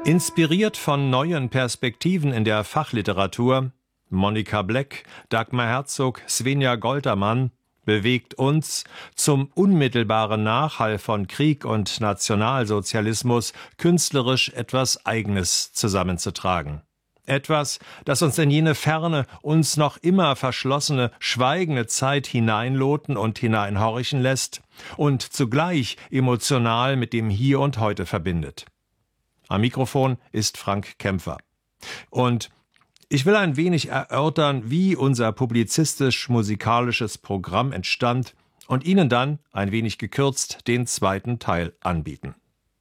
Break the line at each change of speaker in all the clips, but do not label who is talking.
Inspiriert von neuen Perspektiven in der Fachliteratur, Monika Black, Dagmar Herzog, Svenja Goltermann, bewegt uns, zum unmittelbaren Nachhall von Krieg und Nationalsozialismus künstlerisch etwas Eigenes zusammenzutragen. Etwas, das uns in jene ferne, uns noch immer verschlossene, schweigende Zeit hineinloten und hineinhorchen lässt und zugleich emotional mit dem Hier und Heute verbindet. Am Mikrofon ist Frank Kämpfer. Und ich will ein wenig erörtern, wie unser publizistisch-musikalisches Programm entstand und Ihnen dann, ein wenig gekürzt, den zweiten Teil anbieten.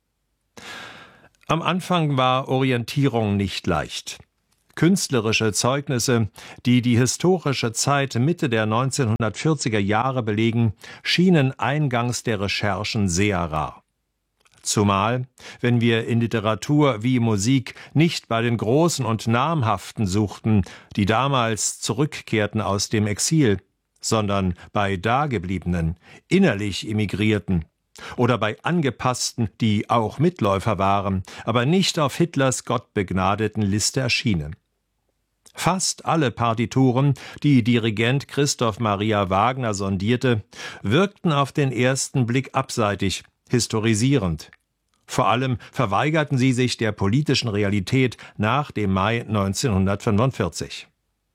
Am Anfang war Orientierung nicht leicht. Künstlerische Zeugnisse, die die historische Zeit Mitte der 1940er Jahre belegen, schienen eingangs der Recherchen sehr rar. Zumal, wenn wir in Literatur wie Musik nicht bei den Großen und Namhaften suchten, die damals zurückkehrten aus dem Exil, sondern bei Dagebliebenen, innerlich Emigrierten oder bei Angepassten, die auch Mitläufer waren, aber nicht auf Hitlers gottbegnadeten Liste erschienen. Fast alle Partituren, die Dirigent Christoph Maria Wagner sondierte, wirkten auf den ersten Blick abseitig, historisierend. Vor allem verweigerten sie sich der politischen Realität nach dem Mai 1945.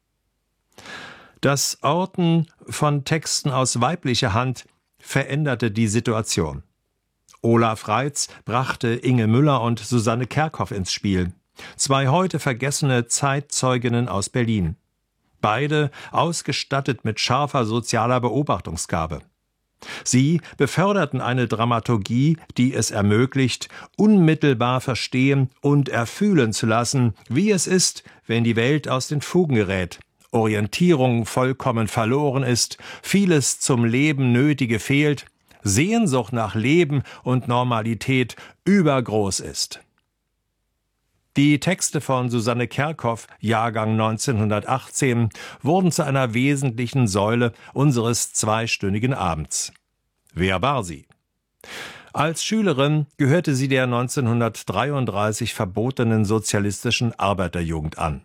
Das Orten von Texten aus weiblicher Hand veränderte die Situation. Olaf Reitz brachte Inge Müller und Susanne Kerkhoff ins Spiel, zwei heute vergessene Zeitzeuginnen aus Berlin. Beide ausgestattet mit scharfer sozialer Beobachtungsgabe. Sie beförderten eine Dramaturgie, die es ermöglicht, unmittelbar verstehen und erfühlen zu lassen, wie es ist, wenn die Welt aus den Fugen gerät, Orientierung vollkommen verloren ist, vieles zum Leben Nötige fehlt, Sehnsucht nach Leben und Normalität übergroß ist. Die Texte von Susanne Kerkhoff, Jahrgang 1918, wurden zu einer wesentlichen Säule unseres zweistündigen Abends. Wer war sie? Als Schülerin gehörte sie der 1933 verbotenen sozialistischen Arbeiterjugend an.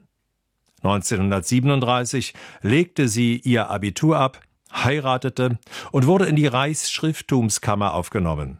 1937 legte sie ihr Abitur ab, heiratete und wurde in die Reichsschrifttumskammer aufgenommen.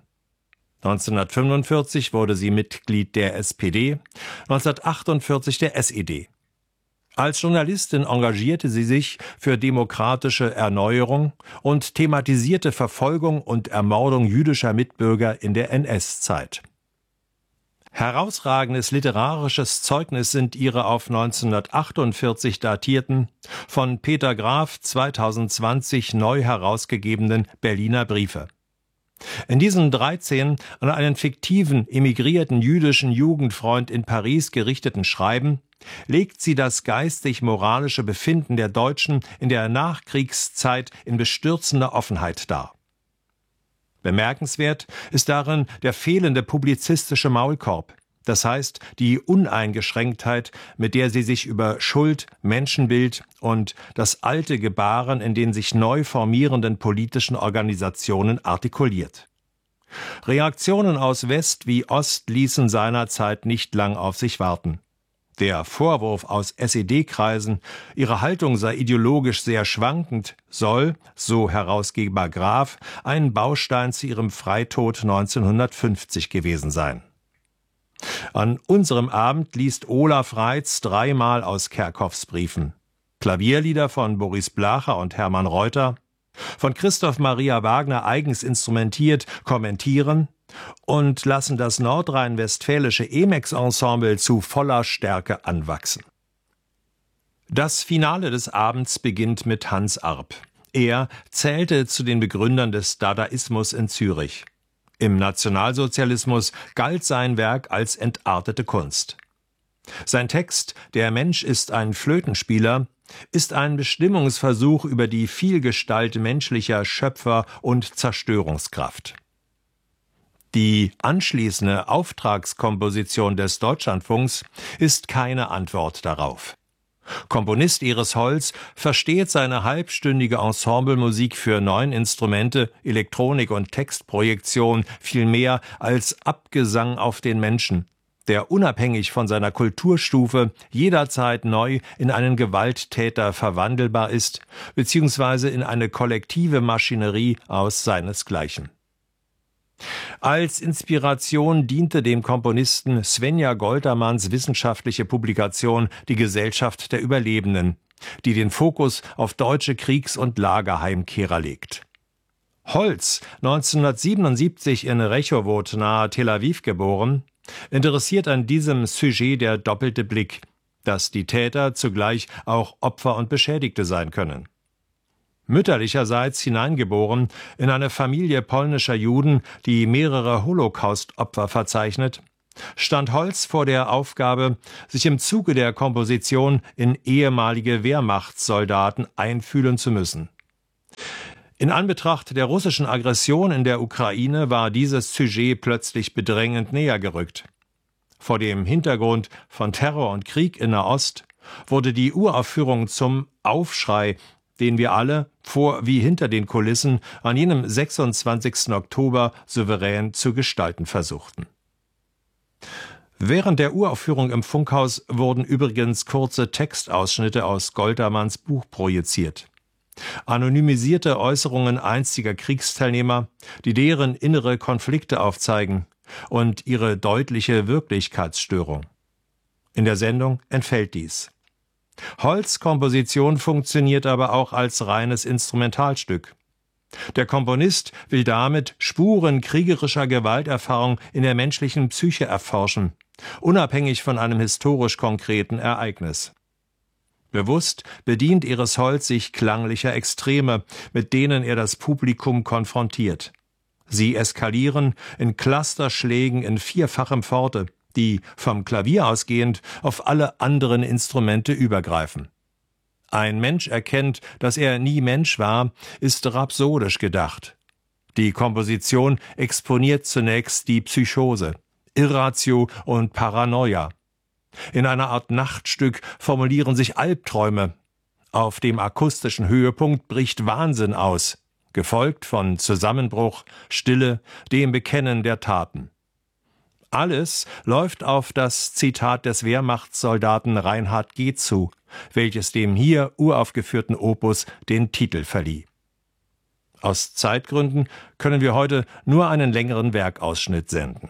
1945 wurde sie Mitglied der SPD, 1948 der SED. Als Journalistin engagierte sie sich für demokratische Erneuerung und thematisierte Verfolgung und Ermordung jüdischer Mitbürger in der NS-Zeit. Herausragendes literarisches Zeugnis sind ihre auf 1948 datierten, von Peter Graf 2020 neu herausgegebenen Berliner Briefe. In diesen 13 an einen fiktiven, emigrierten jüdischen Jugendfreund in Paris gerichteten Schreiben legt sie das geistig-moralische Befinden der Deutschen in der Nachkriegszeit in bestürzender Offenheit dar. Bemerkenswert ist darin der fehlende publizistische Maulkorb, das heißt die Uneingeschränktheit, mit der sie sich über Schuld, Menschenbild und das alte Gebaren in den sich neu formierenden politischen Organisationen artikuliert. Reaktionen aus West wie Ost ließen seinerzeit nicht lang auf sich warten. Der Vorwurf aus SED-Kreisen, ihre Haltung sei ideologisch sehr schwankend, soll, so Herausgeber Graf, ein Baustein zu ihrem Freitod 1950 gewesen sein. An unserem Abend liest Olaf Reitz dreimal aus Kerkhoffs Briefen. Klavierlieder von Boris Blacher und Hermann Reuter, von Christoph Maria Wagner eigens instrumentiert, kommentieren und lassen das nordrhein-westfälische Emex-Ensemble zu voller Stärke anwachsen. Das Finale des Abends beginnt mit Hans Arp. Er zählte zu den Begründern des Dadaismus in Zürich. Im Nationalsozialismus galt sein Werk als entartete Kunst. Sein Text »Der Mensch ist ein Flötenspieler« ist ein Bestimmungsversuch über die Vielgestalt menschlicher Schöpfer- und Zerstörungskraft. Die anschließende Auftragskomposition des Deutschlandfunks ist keine Antwort darauf. Komponist Iris Holz versteht seine halbstündige Ensemblemusik für 9 Instrumente, Elektronik und Textprojektion viel mehr als Abgesang auf den Menschen, der unabhängig von seiner Kulturstufe jederzeit neu in einen Gewalttäter verwandelbar ist, beziehungsweise in eine kollektive Maschinerie aus seinesgleichen. Als Inspiration diente dem Komponisten Svenja Goltermanns wissenschaftliche Publikation Die Gesellschaft der Überlebenden, die den Fokus auf deutsche Kriegs- und Lagerheimkehrer legt. Holz, 1977 in Rechowoth nahe Tel Aviv geboren, interessiert an diesem Sujet der doppelte Blick, dass die Täter zugleich auch Opfer und Beschädigte sein können. Mütterlicherseits hineingeboren in eine Familie polnischer Juden, die mehrere Holocaust-Opfer verzeichnet, stand Holz vor der Aufgabe, sich im Zuge der Komposition in ehemalige Wehrmachtssoldaten einfühlen zu müssen. In Anbetracht der russischen Aggression in der Ukraine war dieses Sujet plötzlich bedrängend näher gerückt. Vor dem Hintergrund von Terror und Krieg in Nahost wurde die Uraufführung zum Aufschrei, den wir alle, vor wie hinter den Kulissen, an jenem 26. Oktober souverän zu gestalten versuchten. Während der Uraufführung im Funkhaus wurden übrigens kurze Textausschnitte aus Goltermanns Buch projiziert. Anonymisierte Äußerungen einstiger Kriegsteilnehmer, die deren innere Konflikte aufzeigen und ihre deutliche Wirklichkeitsstörung. In der Sendung entfällt dies. Holz' Komposition funktioniert aber auch als reines Instrumentalstück. Der Komponist will damit Spuren kriegerischer Gewalterfahrung in der menschlichen Psyche erforschen, unabhängig von einem historisch konkreten Ereignis. Bewusst bedient Iris Holz sich klanglicher Extreme, mit denen er das Publikum konfrontiert. Sie eskalieren in Clusterschlägen in vierfachem Forte, die, vom Klavier ausgehend, auf alle anderen Instrumente übergreifen. Ein Mensch erkennt, dass er nie Mensch war, ist rhapsodisch gedacht. Die Komposition exponiert zunächst die Psychose, Irratio und Paranoia. In einer Art Nachtstück formulieren sich Albträume. Auf dem akustischen Höhepunkt bricht Wahnsinn aus, gefolgt von Zusammenbruch, Stille, dem Bekennen der Taten. Alles läuft auf das Zitat des Wehrmachtssoldaten Reinhard G. zu, welches dem hier uraufgeführten Opus den Titel verlieh. Aus Zeitgründen können wir heute nur einen längeren Werkausschnitt senden.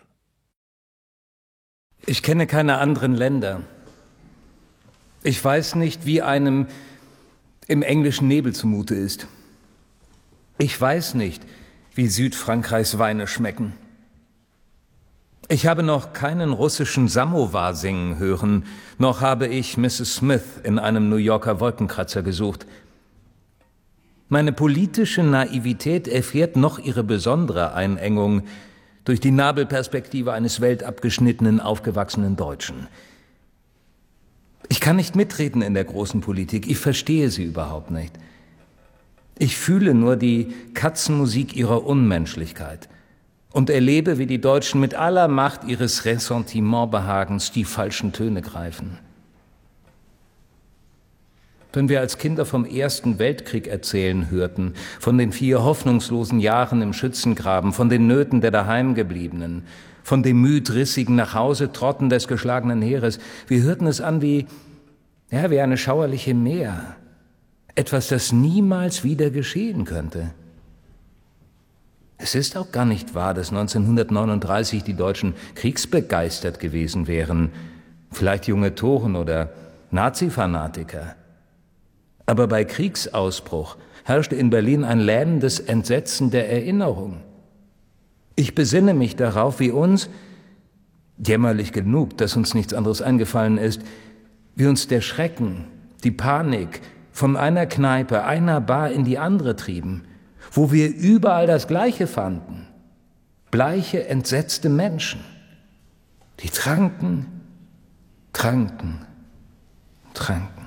Ich kenne keine anderen Länder. Ich weiß nicht, wie einem im englischen Nebel zumute ist. Ich weiß nicht, wie Südfrankreichs Weine schmecken. Ich habe noch keinen russischen Samowar singen hören, noch habe ich Mrs. Smith in einem New Yorker Wolkenkratzer gesucht. Meine politische Naivität erfährt noch ihre besondere Einengung durch die Nabelperspektive eines weltabgeschnittenen, aufgewachsenen Deutschen. Ich kann nicht mitreden in der großen Politik, ich verstehe sie überhaupt nicht. Ich fühle nur die Katzenmusik ihrer Unmenschlichkeit und erlebe, wie die Deutschen mit aller Macht ihres Ressentimentbehagens die falschen Töne greifen. Wenn wir als Kinder vom Ersten Weltkrieg erzählen hörten, von den 4 hoffnungslosen Jahren im Schützengraben, von den Nöten der Daheimgebliebenen, von dem müdrissigen Nachhausetrotten des geschlagenen Heeres, wir hörten es an wie eine schauerliche Mär, etwas, das niemals wieder geschehen könnte. Es ist auch gar nicht wahr, dass 1939 die Deutschen kriegsbegeistert gewesen wären, vielleicht junge Toren oder Nazi-Fanatiker. Aber bei Kriegsausbruch herrschte in Berlin ein lähmendes Entsetzen der Erinnerung. Ich besinne mich darauf, wie uns, jämmerlich genug, dass uns nichts anderes eingefallen ist, wie uns der Schrecken, die Panik von einer Kneipe, einer Bar in die andere trieben, wo wir überall das Gleiche fanden. Bleiche, entsetzte Menschen, die tranken, tranken, tranken.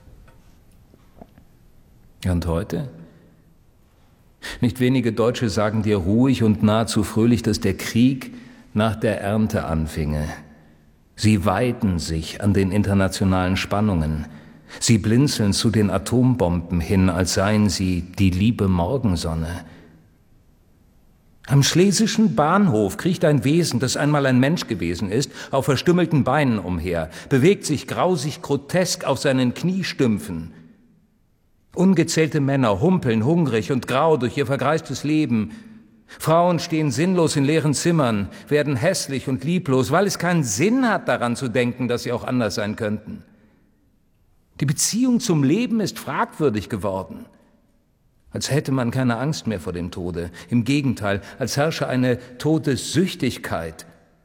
Und heute? Nicht wenige Deutsche sagen dir ruhig und nahezu fröhlich, dass der Krieg nach der Ernte anfinge. Sie weiden sich an den internationalen Spannungen. Sie blinzeln zu den Atombomben hin, als seien sie die liebe Morgensonne. Am Schlesischen Bahnhof kriecht ein Wesen, das einmal ein Mensch gewesen ist, auf verstümmelten Beinen umher, bewegt sich grausig grotesk auf seinen Kniestümpfen. Ungezählte Männer humpeln hungrig und grau durch ihr vergreistes Leben. Frauen stehen sinnlos in leeren Zimmern, werden hässlich und lieblos, weil es keinen Sinn hat, daran zu denken, dass sie auch anders sein könnten. Die Beziehung zum Leben ist fragwürdig geworden. Als hätte man keine Angst mehr vor dem Tode. Im Gegenteil, als herrsche eine Todessüchtigkeit.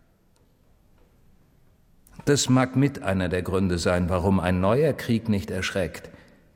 Das mag mit einer der Gründe sein, warum ein neuer Krieg nicht erschreckt.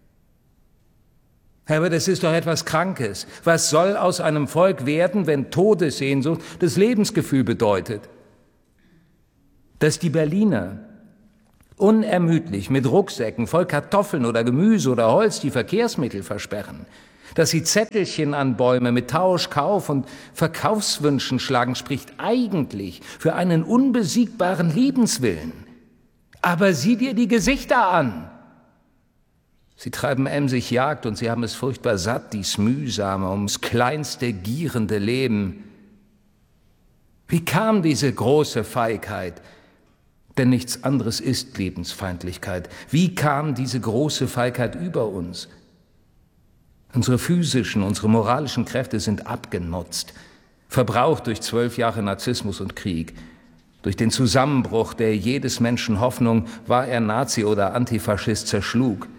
Aber das ist doch etwas Krankes. Was soll aus einem Volk werden, wenn Todessehnsucht das Lebensgefühl bedeutet? Dass die Berliner unermüdlich mit Rucksäcken voll Kartoffeln oder Gemüse oder Holz die Verkehrsmittel versperren, dass sie Zettelchen an Bäume mit Tausch, Kauf und Verkaufswünschen schlagen, spricht eigentlich für einen unbesiegbaren Lebenswillen. Aber sieh dir die Gesichter an! Sie treiben emsig Jagd und sie haben es furchtbar satt, dies mühsame, ums kleinste gierende Leben. Wie kam diese große Feigheit? Denn nichts anderes ist Lebensfeindlichkeit. Wie kam diese große Feigheit über uns? Unsere physischen, unsere moralischen Kräfte sind abgenutzt, verbraucht durch 12 Jahre Narzissmus und Krieg. Durch den Zusammenbruch der jedes Menschen Hoffnung, war er Nazi oder Antifaschist, zerschlug.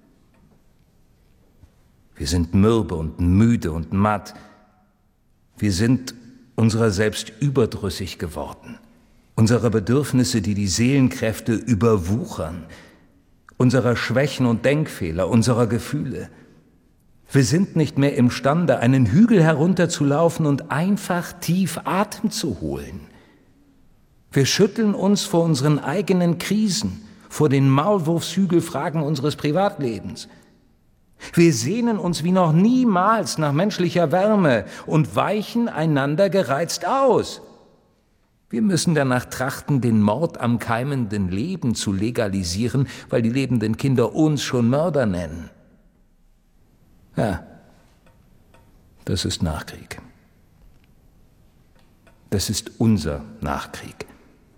Wir sind mürbe und müde und matt. Wir sind unserer selbst überdrüssig geworden. Unserer Bedürfnisse, die die Seelenkräfte überwuchern. Unserer Schwächen und Denkfehler, unserer Gefühle. Wir sind nicht mehr imstande, einen Hügel herunterzulaufen und einfach tief Atem zu holen. Wir schütteln uns vor unseren eigenen Krisen, vor den Maulwurfshügelfragen unseres Privatlebens. Wir sehnen uns wie noch niemals nach menschlicher Wärme und weichen einander gereizt aus. Wir müssen danach trachten, den Mord am keimenden Leben zu legalisieren, weil die lebenden Kinder uns schon Mörder nennen. Ja, das ist Nachkrieg. Das ist unser Nachkrieg.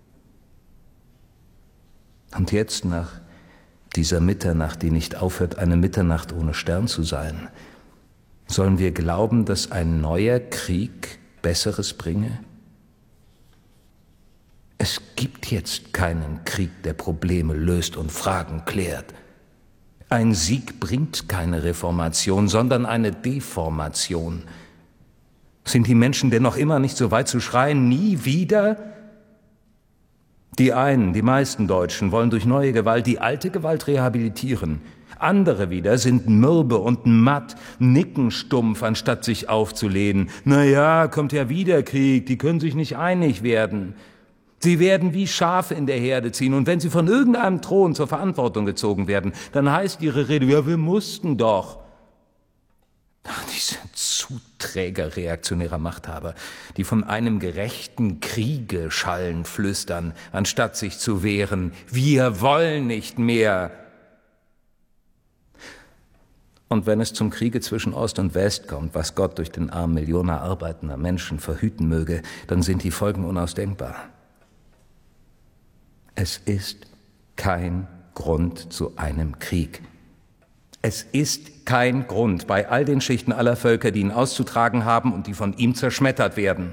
Und jetzt, nach dieser Mitternacht, die nicht aufhört, eine Mitternacht ohne Stern zu sein, sollen wir glauben, dass ein neuer Krieg Besseres bringe? Es gibt jetzt keinen Krieg, der Probleme löst und Fragen klärt. Ein Sieg bringt keine Reformation, sondern eine Deformation. Sind die Menschen denn noch immer nicht so weit zu schreien, nie wieder? Die einen, die meisten Deutschen, wollen durch neue Gewalt die alte Gewalt rehabilitieren. Andere wieder sind mürbe und matt, nicken stumpf, anstatt sich aufzulehnen. Na ja, kommt ja wieder Krieg, die können sich nicht einig werden. Sie werden wie Schafe in der Herde ziehen und wenn sie von irgendeinem Thron zur Verantwortung gezogen werden, dann heißt ihre Rede, ja, wir mussten doch. Diese Zuträger reaktionärer Machthaber, die von einem gerechten Kriege schallend flüstern, anstatt sich zu wehren, wir wollen nicht mehr. Und wenn es zum Kriege zwischen Ost und West kommt, was Gott durch den Arm Millionen arbeitender Menschen verhüten möge, dann sind die Folgen unausdenkbar. Es ist kein Grund zu einem Krieg. Es ist kein Grund bei all den Schichten aller Völker, die ihn auszutragen haben und die von ihm zerschmettert werden.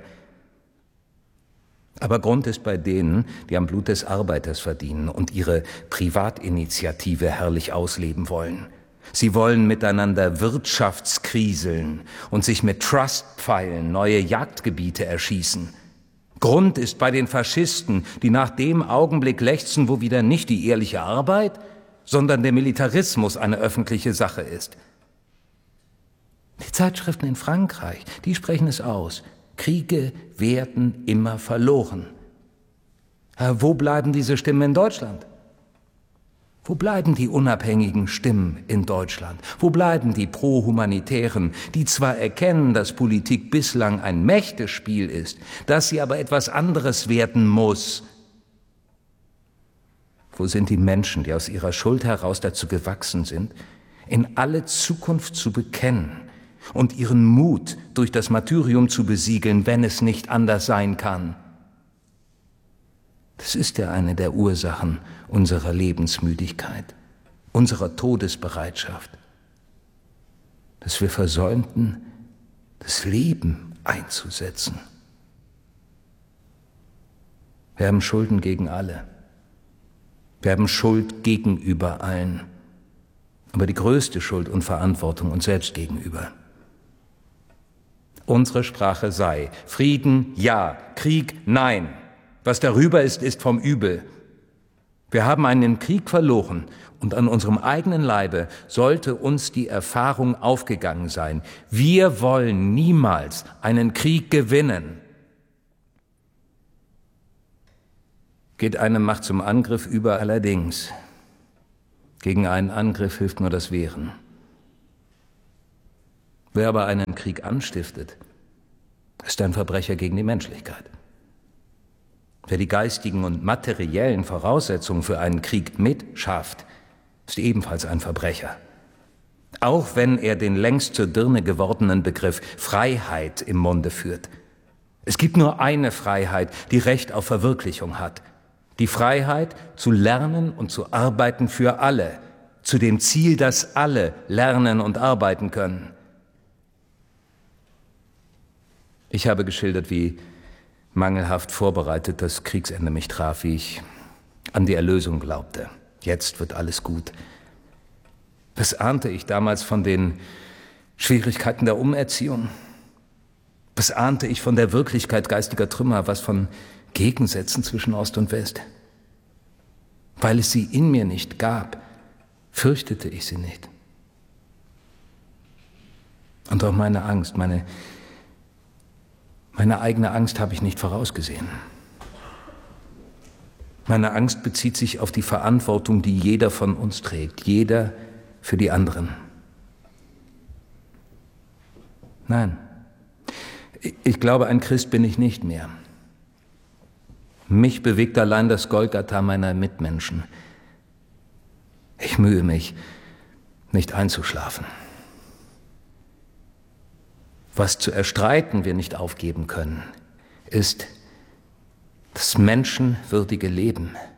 Aber Grund ist bei denen, die am Blut des Arbeiters verdienen und ihre Privatinitiative herrlich ausleben wollen. Sie wollen miteinander Wirtschaftskriseln und sich mit Trustpfeilen neue Jagdgebiete erschießen. Grund ist bei den Faschisten, die nach dem Augenblick lechzen, wo wieder nicht die ehrliche Arbeit, sondern der Militarismus eine öffentliche Sache ist. Die Zeitschriften in Frankreich, die sprechen es aus. Kriege werden immer verloren. Wo bleiben diese Stimmen in Deutschland? Wo bleiben die unabhängigen Stimmen in Deutschland? Wo bleiben die Pro-Humanitären, die zwar erkennen, dass Politik bislang ein Mächtespiel ist, dass sie aber etwas anderes werden muss? Wo sind die Menschen, die aus ihrer Schuld heraus dazu gewachsen sind, in alle Zukunft zu bekennen, und ihren Mut durch das Martyrium zu besiegeln, wenn es nicht anders sein kann. Das ist ja eine der Ursachen unserer Lebensmüdigkeit, unserer Todesbereitschaft, dass wir versäumten, das Leben einzusetzen. Wir haben Schulden gegen alle. Wir haben Schuld gegenüber allen. Aber die größte Schuld und Verantwortung uns selbst gegenüber. Unsere Sprache sei Frieden, ja, Krieg, nein. Was darüber ist, ist vom Übel. Wir haben einen Krieg verloren und an unserem eigenen Leibe sollte uns die Erfahrung aufgegangen sein. Wir wollen niemals einen Krieg gewinnen. Geht eine Macht zum Angriff über, allerdings. Gegen einen Angriff hilft nur das Wehren. Wer aber einen Krieg anstiftet, ist ein Verbrecher gegen die Menschlichkeit. Wer die geistigen und materiellen Voraussetzungen für einen Krieg mitschafft, ist ebenfalls ein Verbrecher. Auch wenn er den längst zur Dirne gewordenen Begriff Freiheit im Munde führt. Es gibt nur eine Freiheit, die Recht auf Verwirklichung hat. Die Freiheit, zu lernen und zu arbeiten für alle, zu dem Ziel, dass alle lernen und arbeiten können. Ich habe geschildert, wie mangelhaft vorbereitet das Kriegsende mich traf, wie ich an die Erlösung glaubte. Jetzt wird alles gut. Was ahnte ich damals von den Schwierigkeiten der Umerziehung? Was ahnte ich von der Wirklichkeit geistiger Trümmer, was von Gegensätzen zwischen Ost und West? Weil es sie in mir nicht gab, fürchtete ich sie nicht. Und auch meine Angst, meine eigene Angst habe ich nicht vorausgesehen. Meine Angst bezieht sich auf die Verantwortung, die jeder von uns trägt, jeder für die anderen. Nein, ich glaube, ein Christ bin ich nicht mehr. Mich bewegt allein das Golgatha meiner Mitmenschen. Ich mühe mich, nicht einzuschlafen. Was zu erstreiten wir nicht aufgeben können, ist das menschenwürdige Leben.